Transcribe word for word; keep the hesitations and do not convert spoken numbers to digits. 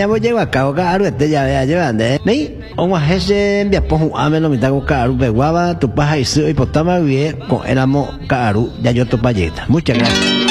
ya voy a cabo caro este ya vea llevando ni un agente envía por un ameno mi tago caro peguaba tu paja y su hipotama bien con el amo caro ya yo tu payeta muchas gracias.